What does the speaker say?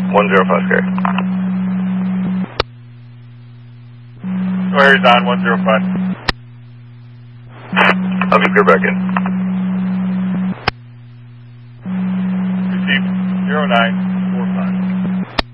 105 Gary. Square's on 105. I'll be clear back in. Received 09.